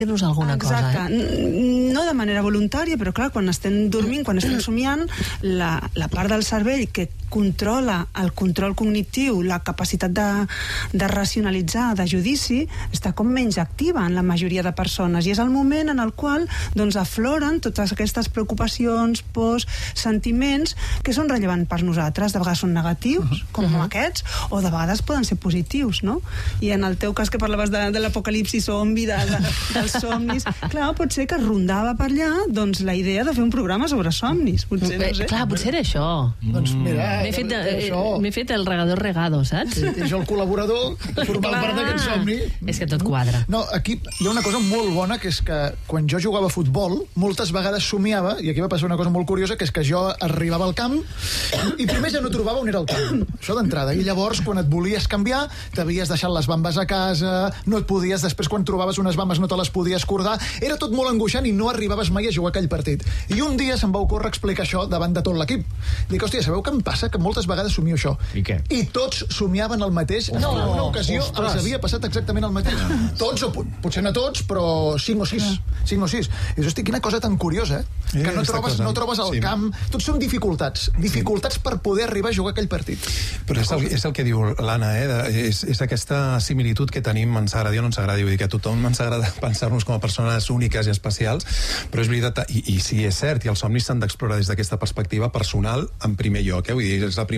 dir-nos alguna cosa. Exacte. No de manera voluntària, però clar, quan estem dormint, quan estem somiant, la part del cervell que controla el control cognitiu, la capacitat de racionalitzar, de judici, està com menys activa en la majoria de persones, i és el moment en el qual doncs afloren totes aquestes preocupacions, pors, sentiments que són rellevants per nosaltres. De vegades són negatius, com aquests, o de vegades poden ser positius, no? I en el teu cas que parlaves de l'apocalipsi zombi, dels somnis, clar, pot ser que rondava per allà doncs la idea de fer un programa sobre somnis, potser, no sé. Clar, potser era això. Doncs mira, m'he fet el regador regado, saps? I jo el col·laborador formant part d'aquest somni. És que tot quadra. No, aquí hi ha una cosa molt bona, que és que quan jo jugava a futbol, moltes vegades somiava, i aquí va passar una cosa molt curiosa, que és que jo arribava al camp i primer ja no trobava on era el camp. Això d'entrada. I llavors, quan et volies canviar, t'havies deixat les bambes a casa, no et podies, després quan trobaves unes bambes no te les podies cordar, era tot molt angoixant i no arribaves mai a jugar aquell partit. I un dia se'm va ocórrer explicar això davant de tot l'equip. Dic, hòstia, sabeu què em passa? Que moltes vegades somio això. I què? I tots somiaven el mateix. En una ocasió els havia passat exactament el mateix. Tots, o potser no tots, però 5 o 6. 5 o 6. I dius, hosti, quina cosa tan curiosa, que no trobes al camp. Tots són dificultats. Dificultats per poder arribar a jugar aquell partit. Però és el que diu l'Anna, és aquesta similitud que tenim, ens agradi o no ens agradi. Vull dir que a tothom ens agrada pensar-nos com a persones úniques i especials, però és veritat, i sí, és cert, i els somnis s'han d'explorar des d'aquesta perspectiva personal en primer lloc, vull dir, és el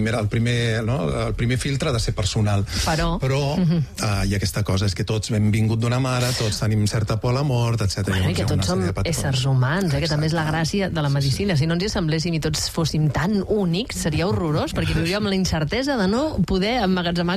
primer filtre de ser personal. Però hi ha aquesta cosa, és que tots hem vingut d'una mare, tots tenim certa por a la mort, etc. I que tots som éssers humans, que també és la gràcia de la medicina. Si no ens hi assembléssim i tots fóssim tan únics, seria horrorós, perquè viuríem la incertesa de no poder emmagatzemar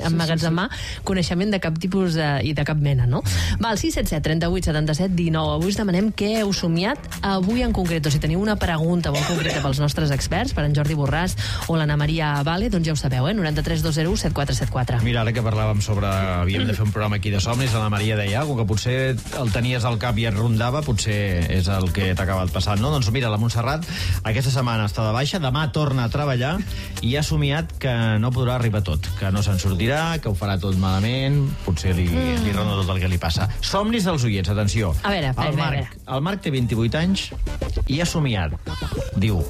coneixement de cap tipus i de cap mena, no? Va, al 677 38 77 19. Avui us demanem què heu somiat avui en concret, o si teniu una pregunta molt concreta pels nostres experts, per en Jordi Borràs o l'Anna Maria Vale, doncs ja ho sabeu, 93 201 7474. Mira, ara que parlàvem sobre havíem de fer un programa aquí de somnis, la Maria deia que potser el tenies al cap i et rondava, potser és el que t'ha acabat passant, no? Doncs mira, la Montserrat aquesta setmana està de baixa, demà torna a treballar i ha somiat que no podrà arribar tot, que no se'n sortirà, que ho farà tot malament, potser li ronda tot el que li passa. Somnis dels oients, atenció. A veure. El Marc té 28 anys i ha somiat. Diu,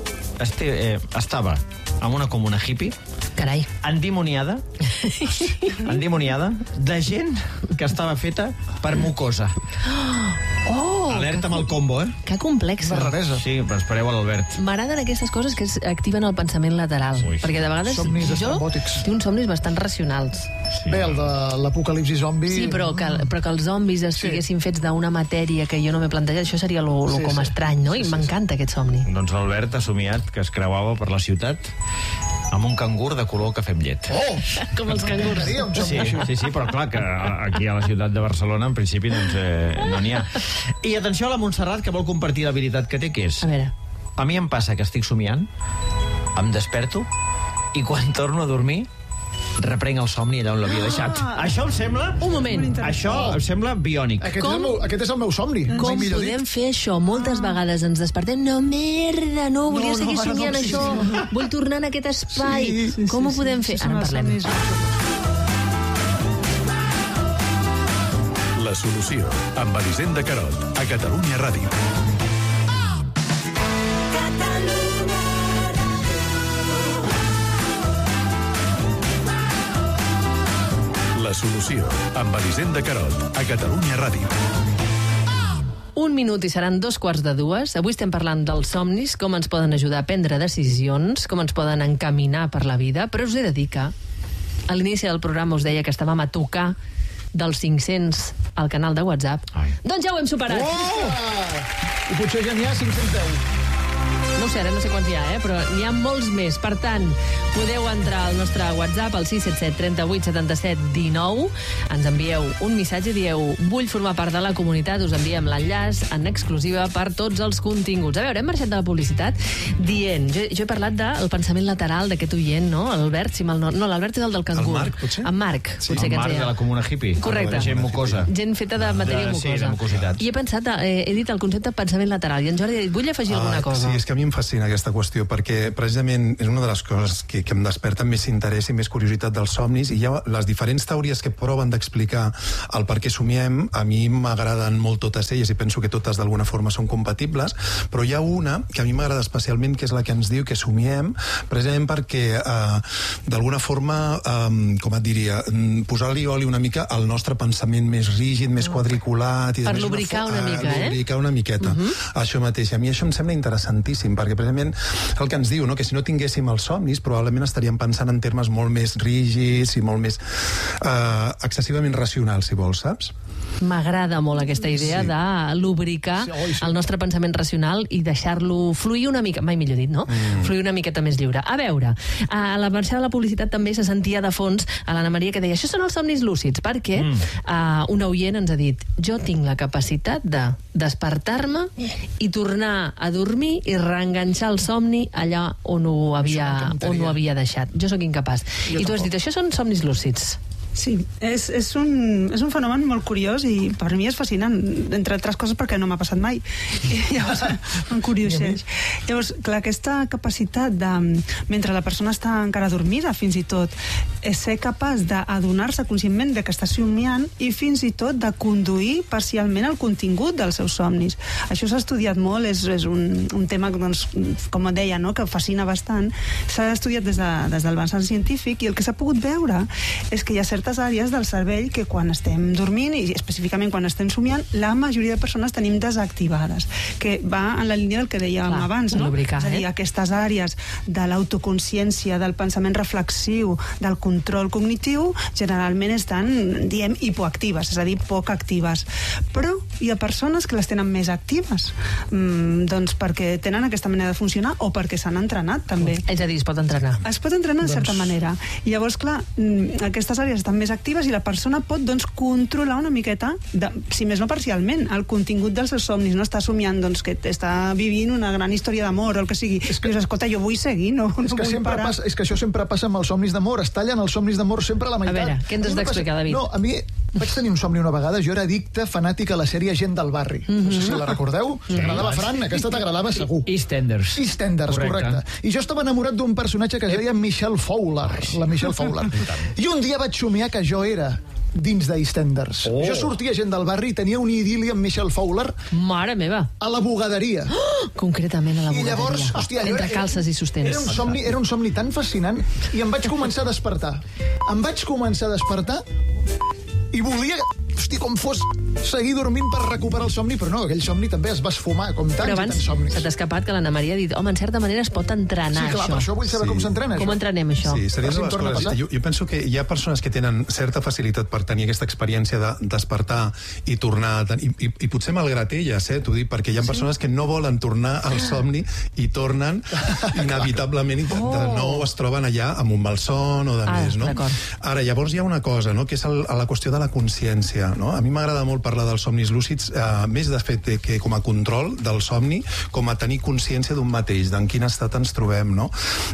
estava en una comuna hippie, carai, endimoniada de gent que estava feta per mucosa. Alerta amb el combo, Que complexa. Sí, però espereu a l'Albert. M'agraden aquestes coses que activen el pensament lateral, perquè de vegades somnis jo tinc uns somnis bastant racionals. Bé, el de l'apocalipsi zombi... Sí, però que els zombis estiguessin fets d'una matèria que jo no m'he plantejat, això seria lo com estrany, no? I m'encanta aquest somni. Doncs l'Albert ha somiat que es creuava per la ciutat amb un cangur de color cafè amb llet. Com els cangurs. Sí, però clar, que aquí a la ciutat de Barcelona en principi doncs, no n'hi ha. I atenció a la Montserrat, que vol compartir l'habilitat que té, que és... A veure. A mi em passa que estic somiant, em desperto, i quan torno a dormir reprenc el somni allà on l'havia deixat. Això em sembla... Un moment. Això em sembla biònic. Aquest és el meu somni. Com podem fer això? Moltes vegades ens despertem, no, merda, no, volia seguir somiant això, vull tornar en aquest espai. Com ho podem fer? Ara en parlem. La solució, amb Elisenda Carot, a Catalunya Ràdio. La solució, amb Elisenda Carot, a Catalunya Ràdio. Un minut i seran 2:15. Avui estem parlant dels somnis, com ens poden ajudar a prendre decisions, com ens poden encaminar per la vida, però us he de dir que a l'inici del programa us deia que estàvem a tocar dels 500 al canal de WhatsApp. Doncs ja ho hem superat. I potser ja n'hi ha 510. No ho sé, ara no sé quants hi ha, però n'hi ha molts més. Per tant, podeu entrar al nostre WhatsApp, al 677 38 77 19. Ens envieu un missatge, dieu, vull formar part de la comunitat, us enviem l'enllaç en exclusiva per tots els continguts. A veure, hem marxat de la publicitat dient, jo he parlat del pensament lateral d'aquest oient, no? L'Albert, si mal no... No, l'Albert és el del cangur. El Marc, potser? En Marc, sí, potser que ens deia. El Marc de la comuna hippie. Correcte. Gent mucosa. Gent feta de matèria mucosa. Sí, de mucositat. I he pensat, he dit el concepte pensament lateral, i en Jordi ha dit, vull afegir alguna cosa. Sí, és que a mi em fascina aquesta qüestió, perquè precisament és una de les coses que em desperta més interès i més curiositat dels somnis, i hi ha les diferents teories que proven d'explicar el per què somiem. A mi m'agraden molt totes elles i penso que totes d'alguna forma són compatibles, però hi ha una que a mi m'agrada especialment, que és la que ens diu que somiem precisament perquè d'alguna forma, com et diria, posar-li oli una mica al nostre pensament més rígid, més quadriculat, i per lubricar una mica, lubricar una miqueta. Això mateix. A mi això em sembla interessantíssim, perquè precisament el que ens diu, no? Que si no tinguéssim els somnis, probablement estaríem pensant en termes molt més rígids i molt més excessivament racionals, si vols, saps? M'agrada molt aquesta idea de lubricar el nostre pensament racional i deixar-lo fluir una mica, mai millor dit, no? Fluir una miqueta més lliure. A veure, a la marxa de la publicitat també se sentia de fons a l'Anna Maria que deia això són els somnis lúcids, perquè un oient ens ha dit jo tinc la capacitat de despertar-me i tornar a dormir i reenganxar el somni allà on ho havia deixat. Jo sóc incapaç. I tu has dit, això són somnis lúcids. Sí, és un fenomen molt curiós i per mi és fascinant, entre altres coses perquè no m'ha passat mai. I llavors m'encurioseix. Llavors, clar, aquesta capacitat de, mentre la persona està encara dormida, fins i tot, és ser capaç d'adonar-se conscientment de que està somiant i fins i tot de conduir parcialment el contingut dels seus somnis. Això s'ha estudiat molt, és un tema, doncs, com deia, no?, que fascina bastant. S'ha estudiat des del vessant científic i el que s'ha pogut veure és que hi ha certes àrees del cervell que quan estem dormint i específicament quan estem somiant, la majoria de persones tenim desactivades, que va en la línia del que dèiem abans, no? Lubricar, és a dir, aquestes àrees de l'autoconsciència, del pensament reflexiu, del control cognitiu, generalment estan, diem, hipoactives, és a dir, poc actives. Però hi ha persones que les tenen més actives, doncs perquè tenen aquesta manera de funcionar o perquè s'han entrenat, també. És a dir, es pot entrenar. Es pot entrenar de certa manera. I llavors, clar, aquestes àrees estan més actives i la persona pot, doncs, controlar una miqueta, si més no parcialment, el contingut dels seus somnis. No està somiant, doncs, que està vivint una gran història d'amor o el que sigui. Dius, escolta, jo vull seguir, no vull parar. És que això sempre passa amb els somnis d'amor. Es tallen els somnis d'amor sempre a la meitat. A veure, què ens has d'explicar, David? No, a mi vaig tenir un somni una vegada. Jo era addicte, fanàtic a la sèrie Gent del barri. No sé si la recordeu. T'agradava, Fran? Aquesta t'agradava segur. EastEnders. EastEnders, correcte. I jo estava enamorat d'un personatge que es deia Michelle Fowler. La Michelle Fowler. I un dia vaig somiar que jo era dins d'EastEnders. Jo sortia Gent del barri i tenia un idili amb Michelle Fowler. Mare meva. A la bugaderia. Concretament a la bugaderia. I llavors, hòstia, entre calces i sostens. Era un somni tan fascinant i em vaig començar a despertar. I volia, hosti, com fos seguir dormint per recuperar el somni, però no, aquell somni també es va esfumar, com tants i tants somnis. Se t'ha escapat que l'Anna Maria ha dit, home, en certa manera es pot entrenar, això. Sí, clar, per això vull saber com s'entrena, això. Com entrenem, això? Sí, seria una de les coses. Jo penso que hi ha persones que tenen certa facilitat per tenir aquesta experiència de despertar i tornar, i potser malgrat elles, t'ho dic, perquè hi ha persones que no volen tornar al somni i tornen inevitablement i de nou es troben allà amb un malson o de més, no? Ara, llavors hi ha una cosa, no?, que és la qüestió de la consciència, no? A mi m'agrada molt parlar dels somnis lúcids, més de fet que com a control del somni, com a tenir consciència d'un mateix, d'en quin estat ens trobem, no?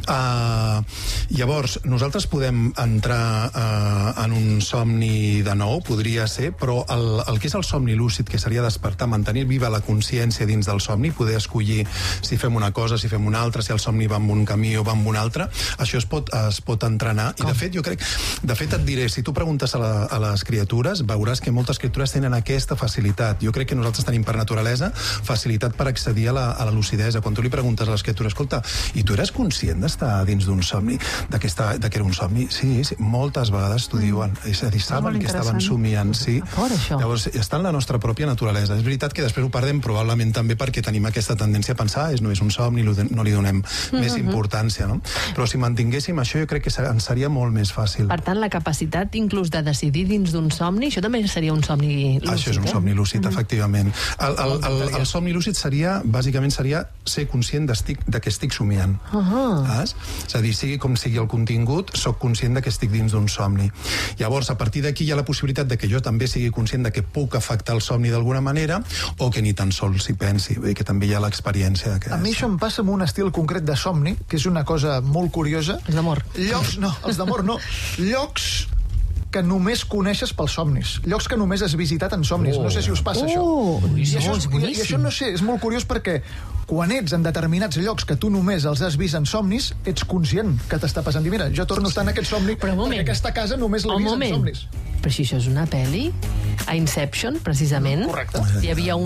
Llavors, nosaltres podem entrar en un somni de nou, podria ser, però el que és el somni lúcid, que seria despertar, mantenir viva la consciència dins del somni, poder escollir si fem una cosa, si fem una altra, si el somni va en un camí o va en un altre, això es pot entrenar, i de fet, jo crec, et diré, si tu preguntes a les criatures, veuràs que moltes criatures tenen aquesta facilitat. Jo crec que nosaltres tenim per naturalesa facilitat per accedir a la lucidesa. Quan tu li preguntes a les criatures, escolta, i tu eres conscient d'estar dins d'un somni, de que era un somni? Sí, moltes vegades t'ho diuen. És a dir, saben que estaven somiant, sí. Llavors, està en la nostra pròpia naturalesa. És veritat que després ho perdem, probablement també perquè tenim aquesta tendència a pensar, és només un somni, no li donem més importància, no? Però si mantinguéssim això, jo crec que ens seria molt més fàcil. Per tant, la capacitat inclús de decidir dins d'un somni, això també seria un somni lúcid. Això és un somni lúcid, efectivament. El somni lúcid bàsicament seria ser conscient de que estic somiant. És a dir, sigui com sigui el contingut, soc conscient de que estic dins d'un somni. Llavors, a partir d'aquí hi ha la possibilitat de que jo també sigui conscient de que puc afectar el somni d'alguna manera o que ni tan sols s'hi pensi. Vull dir que també hi ha l'experiència. A mi això em passa amb un estil concret de somni, que és una cosa molt curiosa. Els d'amor. Els d'amor no. Llocs que només coneixes pels somnis. Llocs que només has visitat en somnis. No sé si us passa això. I això no sé, és molt curiós perquè quan ets en determinats llocs que tu només els has vist en somnis, ets conscient que t'està passant. I mira, jo torno a estar en aquest somni, perquè aquesta casa només l'he vist en somnis. Però si això és una pel·li, a Inception, precisament, correcte. Hi havia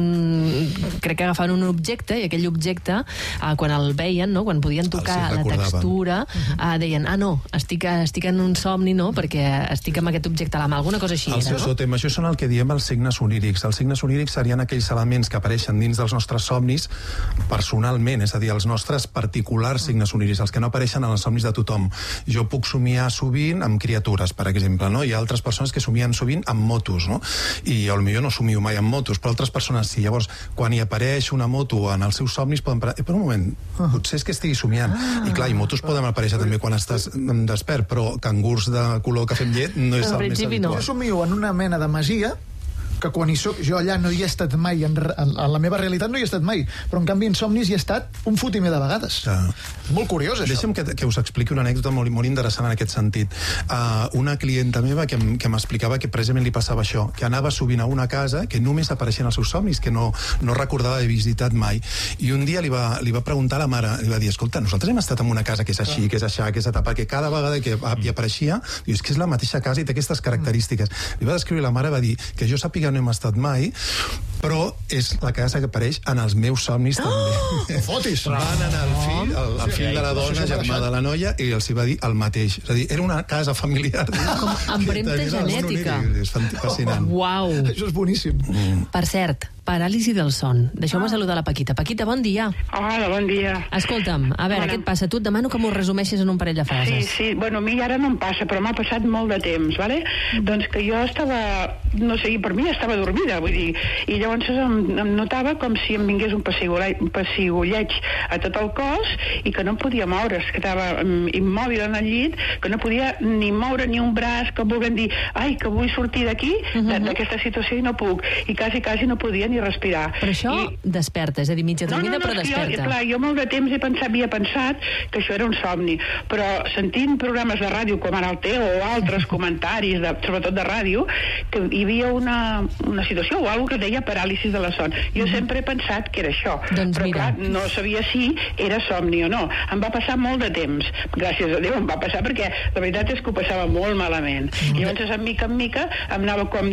crec que agafaven un objecte, i aquell objecte, quan el veien, no? Quan podien tocar la textura, deien, no, estic en un somni, no? Perquè estic amb aquest objecte a la mà. Alguna cosa així era, no? Això són el que diem els signes onírics. Els signes onírics serien aquells elements que apareixen dins dels nostres somnis personalment, és a dir, els nostres particulars signes onírics, els que no apareixen en els somnis de tothom. Jo puc somiar sovint amb criatures, per exemple, no? Hi ha altres persones que somien sovint amb motos, no? I potser no somio mai amb motos, però altres persones sí. Llavors, quan hi apareix una moto en els seus somnis, poden parar, per un moment, potser és que estigui somiant. I clar, i motos poden aparèixer també quan estàs despert, però cangurs de color cafè amb llet no és el més habitual. Jo somio en una mena de masia que quan hi soc, jo allà no hi he estat mai, en la meva realitat no hi he estat mai, però en canvi en somnis hi he estat un fotimer de vegades. Molt curiós, això. Deixa'm que us expliqui una anècdota molt interessant en aquest sentit. Una clienta meva que m'explicava que precisament li passava això, que anava sovint a una casa que només apareixien els seus somnis, que no recordava haver visitat mai. I un dia li va preguntar a la mare, li va dir, escolta, nosaltres hem estat en una casa que és així, que és aixà, que és etapa, que cada vegada que hi apareixia, diu, és que és la mateixa casa i té aquestes característiques. Li va descriure la mare, va dir que jo sàpiga no hem estat mai, però és la casa que apareix en els meus somnis també. Fotis! Van anar el fill de la dona, germà de la noia, i els hi va dir el mateix. És a dir, era una casa familiar. Com empremta genètica. És fascinant. Uau! Això és boníssim. Per cert, paràlisi del son. Deixeu-me saludar la Paquita. Paquita, bon dia. Hola, bon dia. Escolta'm, a veure, què et passa? Tu et demano que m'ho resumeixis en un parell de frases. Sí, bueno, a mi ara no em passa, però m'ha passat molt de temps, ¿vale? Doncs que jo estava, no sé, per mi estava dormida, vull dir, i llavors em notava com si em vingués un pessigolleig a tot el cos i que no em podia moure, que estava immòbil en el llit, que no podia ni moure ni un braç, que vulguem dir, ai, que vull sortir d'aquí, d'aquesta situació i no puc, i quasi no podia ni respirar. Però això desperta, és a dir, mitja dormida, però desperta. Jo molt de temps havia pensat que això era un somni, però sentint programes de ràdio com ara el teu o altres comentaris, sobretot de ràdio, que hi havia una situació o alguna que deia paràlisi de la son. Jo sempre he pensat que era això, doncs però mira, clar, no sabia si era somni o no. Em va passar molt de temps, gràcies a Déu em va passar, perquè la veritat és que ho passava molt malament. I llavors, en mica em anava com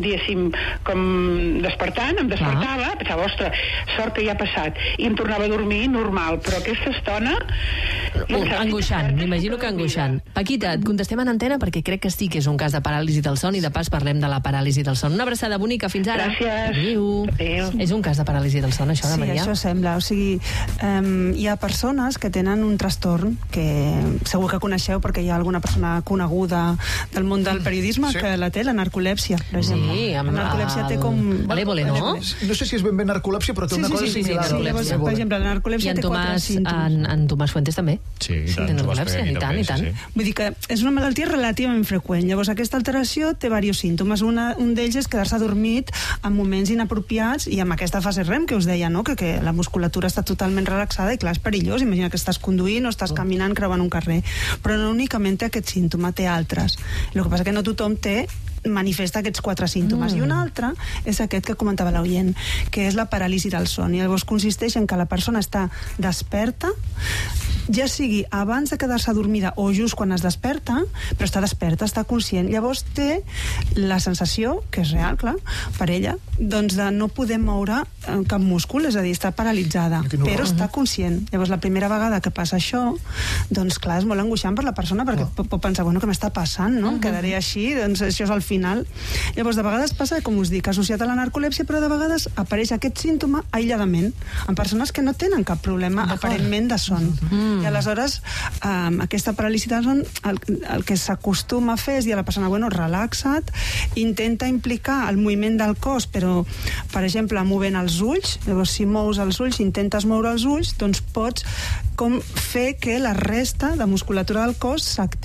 despertant, em despertava, pensava, ostres, sort que ja ha passat, i em tornava a dormir normal, però aquesta estona... angoixant, m'imagino que angoixant. Paquita, et contestem en antena perquè crec que sí que és un cas de paràlisi del son i de pas parlem de la paràlisi del son. Una abraçada bonica, fins ara. Gràcies. Adéu. És un cas de paràlisi del son, això, de Maria? Sí, això sembla. O sigui, hi ha persones que tenen un trastorn que segur que coneixeu perquè hi ha alguna persona coneguda del món del periodisme que la té, la narcolèpsia, per exemple. Sí, la narcolèpsia té com... L'Évole, no? No sé si és ben narcolèpsia, però té una cosa similar. Llavors, per exemple, la narcolèpsia té 4 símptomes. En Tomàs Fuentes també. Sí, i tant. Vull dir que és una malaltia relativament freqüent. Llavors, aquesta alteració té diversos símptomes. Un d'ells és quedar-se adormit en moments inapropiats i amb aquesta fase REM que us deia, no? Que la musculatura està totalment relaxada i clar, és perillós. Imagina que estàs conduint o estàs caminant creuant un carrer. Però no únicament té aquest símptoma, té altres. El que passa que no tothom manifesta aquests 4 símptomes. I un altre és aquest que comentava l'oient, que és la paràlisi del son. I llavors consisteix en que la persona està desperta, ja sigui abans de quedar-se adormida o just quan es desperta, però està desperta, està conscient. Llavors té la sensació, que és real, clar, per ella, doncs de no poder moure cap múscul, és a dir, està paralitzada, però està conscient. Llavors la primera vegada que passa això, doncs clar, és molt angoixant per la persona, perquè pot pensar, bueno, què m'està passant, no? Quedaré així, doncs això és el final. Llavors, de vegades passa, com us dic, associat a la narcolèpsia, però de vegades apareix aquest símptoma aïlladament, en persones que no tenen cap problema aparentment de son. I aleshores, aquesta paràlisi del son, el que s'acostuma a fer és dir a la persona, bueno, relaxa't, intenta implicar el moviment del cos, però, per exemple, movent els ulls. Llavors, si mous els ulls, intentes moure els ulls, doncs pots com fer que la resta de musculatura del cos s'activi.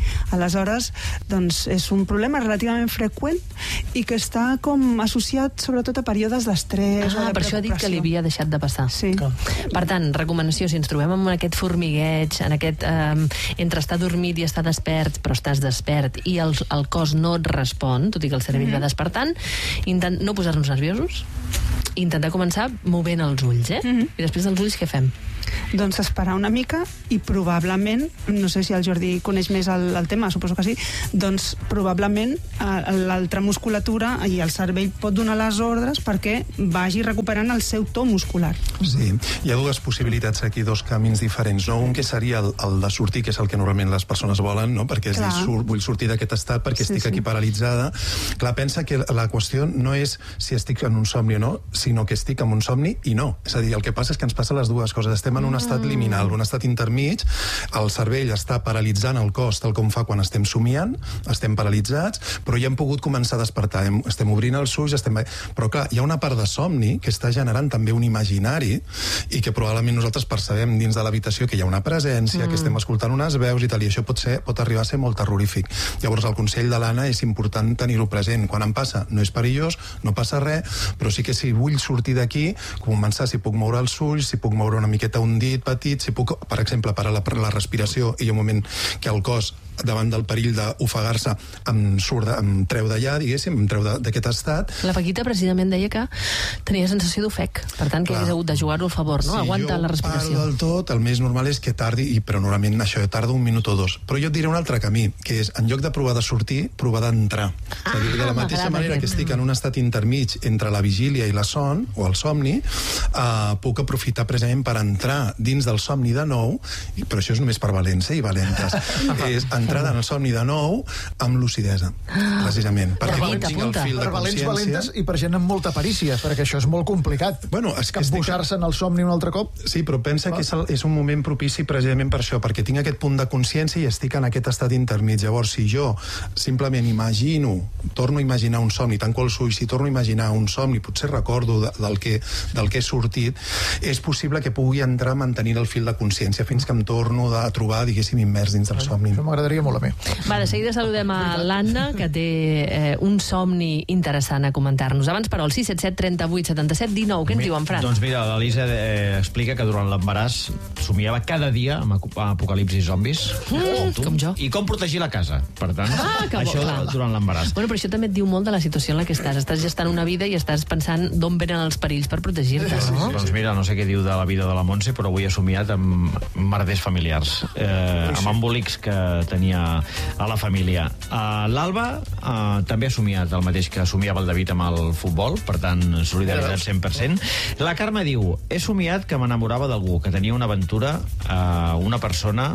Aleshores, doncs, és un problema relativament freqüent i que està com associat sobretot a períodes d'estrès o de per això ha dit que li havia deixat de passar. Sí. Per tant, recomanació, si ens trobem amb aquest formigueig, en aquest entre estar dormit i estar despert, però estàs despert i el cos no et respon, tot i que el cervell va despertant, no posar-nos nerviosos, intentar començar movent els ulls, I després dels ulls què fem? Doncs esperar una mica i probablement, no sé si el Jordi coneix més el tema, suposo que sí, doncs probablement l'altra musculatura i el cervell pot donar les ordres perquè vagi recuperant el seu to muscular. Sí, hi ha dues possibilitats aquí, dos camins diferents, no? Un que seria el de sortir, que és el que normalment les persones volen, no? Perquè vull sortir d'aquest estat perquè estic aquí paralitzada. Clar, pensa que la qüestió no és si estic en un somni o no, sinó que estic en un somni i no. És a dir, el que passa és que ens passa les dues coses. Estem en un estat liminal, un estat intermig, el cervell està paralitzant el cos tal com fa quan estem somiant, estem paralitzats, però ja hem pogut començar a despertar, estem obrint els ulls, però clar, hi ha una part de somni que està generant també un imaginari i que probablement nosaltres percebem dins de l'habitació que hi ha una presència, que estem escoltant unes veus i tal, i això pot arribar a ser molt terrorífic. Llavors el consell de l'Anna és important tenir-ho present. Quan em passa, no és perillós, no passa res, però sí que si vull sortir d'aquí, començar si puc moure els ulls, si puc moure una miqueta un dit petit, si puc, per exemple, parar la respiració i hi ha un moment que el cos davant del perill d'ofegar-se em treu d'allà, diguéssim, em treu d'aquest estat. La Paquita precisament deia que tenia sensació d'ofec, per tant que hagués hagut de jugar-ho al favor, no? Aguanta la respiració. Si jo paro del tot, el més normal és que tardi, però normalment això tarda 1 minut o 2. Però jo et diré un altre camí, que és, en lloc de provar de sortir, provar d'entrar. És a dir, de la mateixa manera que estic en un estat intermig entre la vigília i la son, o el somni, puc aprofitar precisament per entrar dins del somni de nou, però això és només per valents i valentes. És entrada en el somni de nou amb lucidesa, precisament. Perquè no tinc el fil de valents, consciència. valentes i per gent amb molta perícia, perquè això és molt complicat. Bueno, és que capbussar-se en el somni un altre cop. Sí, però pensa que és un moment propici precisament per això, perquè tinc aquest punt de consciència i estic en aquest estat intermig. Llavors, si jo simplement torno a imaginar un somni, tanco els ulls, si torno a imaginar un somni, potser recordo del que he sortit, és possible que pugui entrar mantenint el fil de consciència fins que em torno a trobar, diguéssim, immers dins del somni. Això m'agradaria molt a mi. Va, de seguida saludem a l'Anna, que té un somni interessant a comentar-nos. Abans, però, el 677 38 77 19. Què ens diu en Fran? Doncs mira, l'Elisa explica que durant l'embaràs somiava cada dia amb apocalipsis zombis. Com jo. I com protegir la casa. Per tant, això durant l'embaràs. Bueno, però això també et diu molt de la situació en la que estàs. Estàs gestant una vida i estàs pensant d'on venen els perills per protegir-te, no? Doncs mira, no sé què diu de la vida de la Montse, però avui he somiat amb merders familiars, amb embolics que tenia a la família. L'Alba també ha somiat el mateix que somiava el David amb el futbol, per tant, solidaritat 100%. La Carme diu, he somiat que m'enamorava d'algú, que tenia una aventura, una persona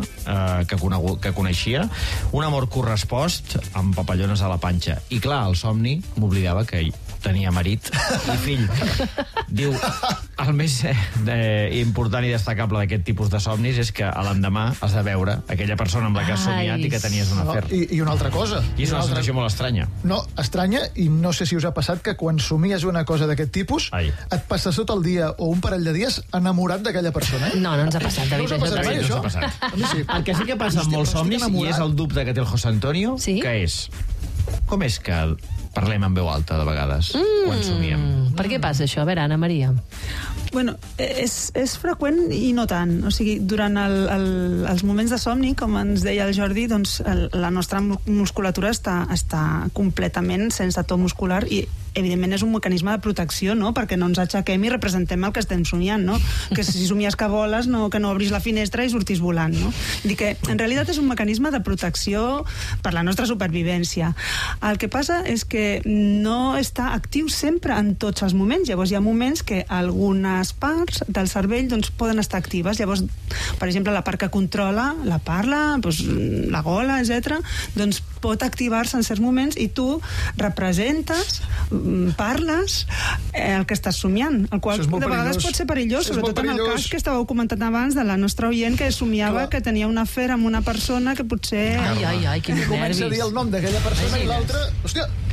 que coneixia, un amor correspost amb papallones a la panxa. I clar, el somni m'obligava que tenia marit i fill. Diu, el més important i destacable d'aquest tipus de somnis és que a l'endemà has de veure aquella persona amb la que has somiat i que tenies un afer. I una altra cosa. I és una sensació molt estranya. No, estranya, i no sé si us ha passat que quan somies una cosa d'aquest tipus, et passes tot el dia o un parell de dies enamorat d'aquella persona. No, no ens ha passat, David. No us ha passat mai, això? A mi sí. El que sí que passa amb molts somnis, i és el dubte que té el José Antonio, que és, com és que parlem en veu alta de vegades quan somiem? Per què passa això? A veure, Anna Maria. Bueno, és freqüent i no tant. O sigui, durant els moments de somni, com ens deia el Jordi, doncs la nostra musculatura està completament sense to muscular i evidentment és un mecanisme de protecció, no? Perquè no ens aixequem i representem el que estem somiant, no? Que si somies que voles, que no obris la finestra i sortis volant, no? Vull dir que en realitat és un mecanisme de protecció per la nostra supervivència. El que passa és que no està actiu sempre en tots els moments. Llavors hi ha moments que algunes parts del cervell doncs, poden estar actives. Llavors, per exemple, la part que controla la parla, doncs, la gola, etc., doncs pot activar-se en certs moments i tu representes, parles el que estàs somiant, el qual de vegades pot ser perillós, sobretot en el cas que estàveu comentant abans de la nostra oient que somiava que tenia un afer amb una persona que potser... Ai, quin nervis. Comença a dir el nom d'aquella persona i l'altra... Hòstia,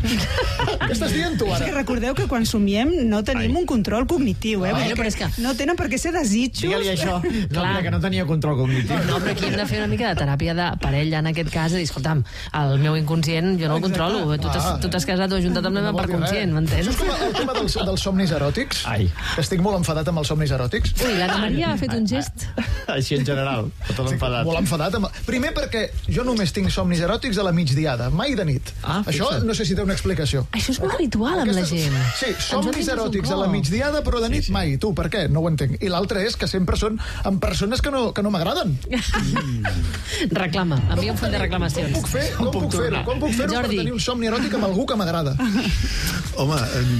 Què estàs dient, tu, És ara? que recordeu que quan somiem no tenim un control cognitiu, Bueno, Vull dir però és que- no tenen per què ser desitjos. Digue-li això. No, Clar. mira, que no tenia control cognitiu. No, però aquí hem de fer una mica de teràpia de parella en aquest cas, i dir, escolta'm, el meu inconscient jo no el controlo, tu t'has casat o ajuntat amb el meu No vol dir inconscient, res. m'entens? Això és com el tema dels somnis eròtics. Ai. Estic molt enfadat amb els somnis eròtics. Ui, l'Anna Maria ha fet un gest. Així en general, tot enfadat. Molt enfadat. Primer perquè jo només tinc somnis eròtics a la migdiada, mai de nit. Ah, Això fixa't. no sé si té una explicació. Això és molt habitual amb la gent. Sí, Ens ho somnis dius un eròtics a cop. la migdiada, però de nit mai. Tu, per què? No ho entenc. I l'altre és que sempre són amb persones que no m'agraden. Reclama, envia un full de reclamacions. Com puc fer-ho? Com puc fer-ho per Jordi. tenir un somni eròtic amb algú que m'agrada? Home,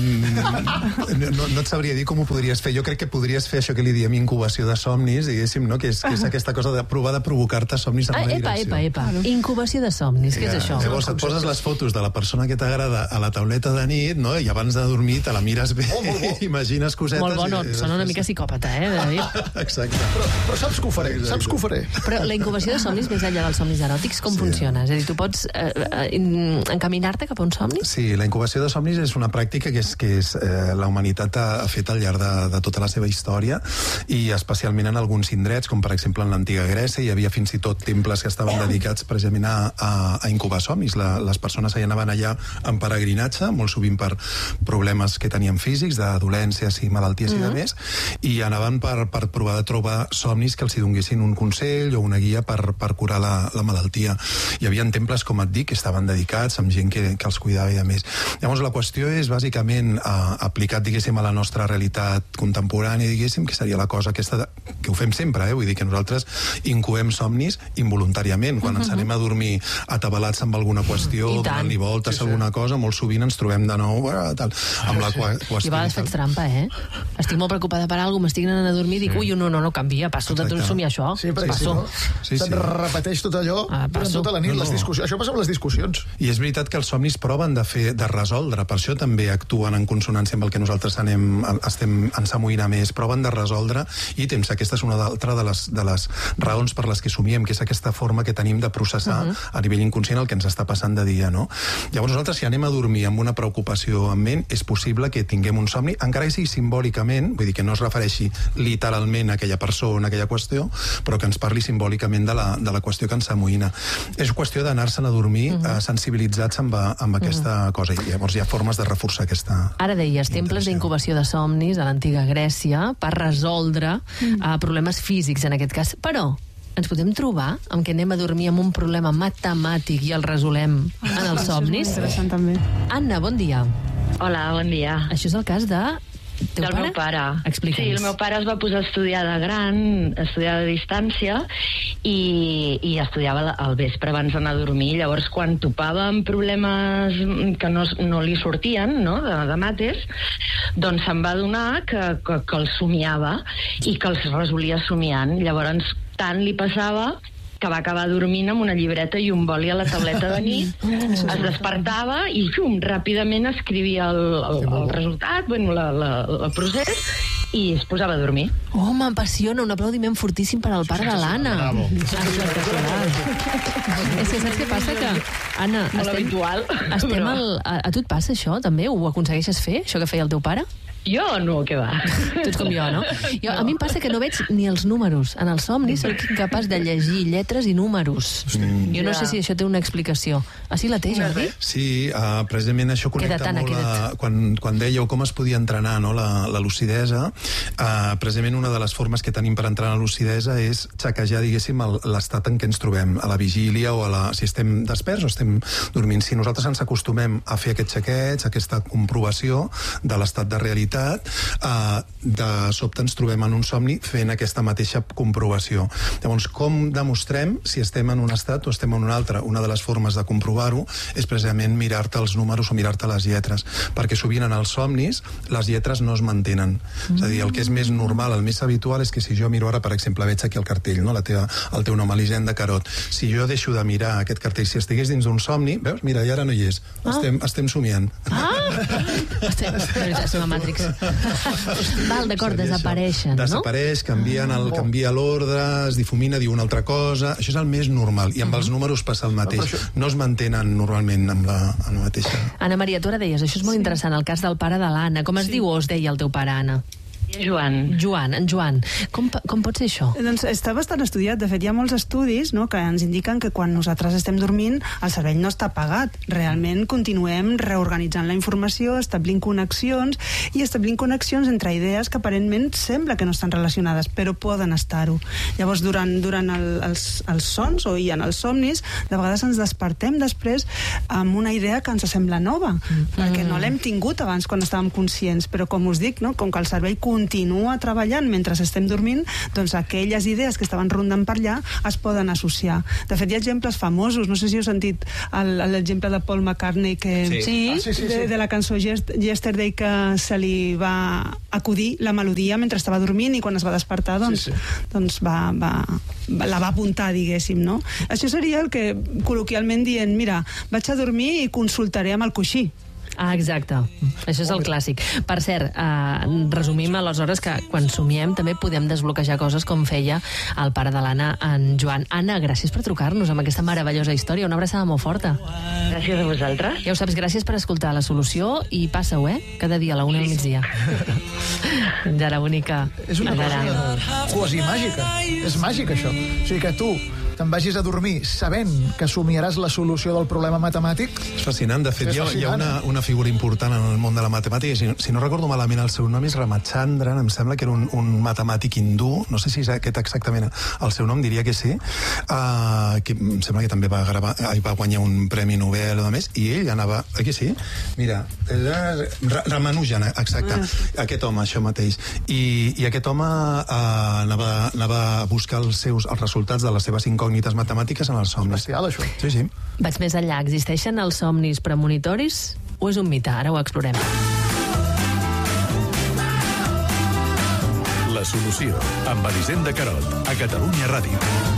no et sabria dir com ho podries fer. Jo crec que podries fer això que li diem incubació de somnis, diguéssim, no? que és aquesta cosa de provar de provocar-te somnis en una direcció. Epa. Incubació de somnis, què és això? Llavors et poses les fotos de la persona que t'agrada a la tauleta de nit, no? I abans de dormir te la mires bé, imagines cosetes... Molt bo, no, i sona una mica psicòpata, David? Exacte. Però saps que ho faré, saps que ho faré. Però la incubació de somnis, més enllà dels somnis eròtics, com funciona? És a dir, tu pots encaminar-te cap a un somni? Sí, la incubació de somnis és una pràctica que la humanitat ha fet al llarg de tota la seva història, i especialment en alguns indrets, com per exemple en l'antiga Grècia, hi havia fins i tot temples que estaven dedicats precisament a incubar somnis. Les persones hi anaven allà en peregrinatge, molt sovint per problemes que tenien físics, de dolències i malalties i de més, i anaven per provar de trobar somnis que els hi donessin un consell o una guia per curar la malaltia. Hi havia temples, com et dic, que estaven dedicats amb gent que els cuidava i de més. Llavors la qüestió és bàsicament aplicat, diguéssim, a la nostra realitat contemporània, diguéssim, que seria la cosa aquesta que ho fem sempre, vull dir que nosaltres incubem somnis involuntàriament. Quan ens anem a dormir atabalats amb alguna qüestió, donant-li voltes a alguna cosa, molt sovint ens trobem de nou amb la qüestió. I a vegades faig trampa, Estic molt preocupada per alguna cosa, m'estic anant a dormir i dic, ui, no canvia, passo de somiar això. Sí, perquè si no, se't repeteix tot allò durant tota la nit, les discussions. Això passa amb les discussions. I és veritat que els somnis proven de resoldre, per això també actuen en consonància amb el que nosaltres ens amoïna més, proven de resoldre, i temps, aquesta és una altra de les raons per les que somiem, que és aquesta forma que tenim de processar a nivell inconscient el que ens està passant de dia, no? Llavors nosaltres, si anem a dormir amb una preocupació en ment, és possible que tinguem un somni, encara que sigui simbòlicament, vull dir que no es refereixi literalment a aquella persona, a aquella qüestió, però que ens parli simbòlicament de la qüestió que ens amoïna. És qüestió d'anar-se'n a dormir sensibilitzats amb aquesta cosa, i llavors hi ha formes de reforçar aquesta... Ara deies, temples d'incubació de somnis a l'antiga Grècia per resoldre problemes físics, en aquest cas. Però ens podem trobar amb que anem a dormir amb un problema matemàtic i el resolem en els somnis? Això és molt interessant, també. Anna, bon dia. Hola, bon dia. Això és el cas de... Del meu pare. Explica'ns. Sí, el meu pare es va posar a estudiar de gran, estudiar de distància, i estudiava al vespre abans d'anar a dormir. Llavors, quan topava amb problemes que no li sortien, no?, de mates, doncs se'n va adonar que els somiava i que els resolia somiant. Llavors, tant li passava que va acabar dormint amb una llibreta i un boli a la tauleta de nit, es despertava i ràpidament escrivia el resultat, el procés, i es posava a dormir. Oh, m'apassiona, un aplaudiment fortíssim per al pare de l'Anna. Bravo. És que saps què passa? Que, Anna, Molt habitual. a tu et passa això, també? Ho aconsegueixes fer, això que feia el teu pare? Jo no, què va? Tu ets com jo, no? A mi em passa que no veig ni els números. En els somnis soc incapaç de llegir lletres i números. Jo no sé si això té una explicació. Sí la té, Jordi? Sí, precisament això connecta Queda't, Anna, molt quan dèieu com es podia entrenar, no, la lucidesa. Precisament una de les formes que tenim per entrenar la lucidesa és xequejar, diguéssim, l'estat en què ens trobem, a la vigília o si estem desperts o estem dormint. Si nosaltres ens acostumem a fer aquest xequeig, aquesta comprovació de l'estat de realitat, de sobte ens trobem en un somni fent aquesta mateixa comprovació. Llavors, com demostrem si estem en un estat o estem en un altre? Una de les formes de comprovar-ho és precisament mirar-te els números o mirar-te les lletres, perquè sovint en els somnis les lletres no es mantenen. És a dir, el que és més normal, el més habitual és que si jo miro ara, per exemple, veig aquí el cartell, no? El teu nom, Elisenda Carot. Si jo deixo de mirar aquest cartell, si estigués dins d'un somni, veus? Mira, i ara no hi és. Estem somiant. És una Matrix. Val, d'acord, desapareixen, no? Desapareix, canvia l'ordre, es difumina, diu una altra cosa. Això és el més normal. I amb els números passa el mateix. No es mantenen normalment amb la mateixa. Anna Maria, tu ara deies, això és molt interessant, el cas del pare de l'Anna. Com es diu o es deia el teu pare, Anna? Joan. En Joan. Com pot ser això? Doncs està bastant estudiat. De fet, hi ha molts estudis, no?, que ens indiquen que quan nosaltres estem dormint el cervell no està apagat. Realment continuem reorganitzant la informació, establint connexions entre idees que aparentment sembla que no estan relacionades, però poden estar-ho. Llavors, durant els sons o en els somnis, de vegades ens despertem després amb una idea que ens sembla nova, perquè no l'hem tingut abans quan estàvem conscients, però com us dic, no?, com que el cervell continua treballant mentre estem dormint, doncs aquelles idees que estaven rondant per allà es poden associar. De fet, hi ha exemples famosos. No sé si heu sentit l'exemple de Paul McCartney de la cançó Yesterday, que se li va acudir la melodia mentre estava dormint i quan es va despertar doncs la va apuntar, diguéssim, no? Això seria el que col·loquialment dient, mira, vaig a dormir i consultaré amb el coixí. Ah, exacte. Això és el clàssic. Per cert, resumim aleshores que quan somiem també podem desbloquejar coses com feia el pare de l'Anna, en Joan. Anna, gràcies per trucar-nos amb aquesta meravellosa història. Una abraçada molt forta. Gràcies a vosaltres. Ja ho saps, gràcies per escoltar La Solució i passa-ho, cada dia a la 1 del migdia. Encara bonica. És una cosa quasi màgica. És màgic, això. O sigui que tu te'n vagis a dormir sabent que somiaràs la solució del problema matemàtic. És fascinant. De fet, hi ha una figura important en el món de la matemàtica, i si no recordo malament, el seu nom és Ramachandran, em sembla que era un matemàtic hindú, no sé si és aquest exactament el seu nom, diria que sí, que em sembla que també va guanyar un premi Nobel o més, i ell anava, aquí sí, mira, Ramanujan, exacte, aquest home, això mateix, i aquest home anava a buscar els resultats de les seves incògnites matemàtiques en els somnis. Bestial, això. Sí. Vaig més enllà. Existeixen els somnis premonitoris o és un mite? Ara ho explorem. La Solució, amb Elisenda Carot, a Catalunya Ràdio.